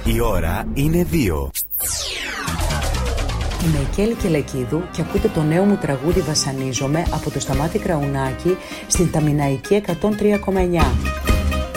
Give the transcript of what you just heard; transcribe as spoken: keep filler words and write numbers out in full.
Η ώρα είναι δύο. Είμαι η Κέλη Κελεκίδου και ακούτε το νέο μου τραγούδι «Βασανίζομαι» από το Σταμάτη Κραουνάκη στην Ταμιναϊκή εκατόν τρία κόμμα εννιά.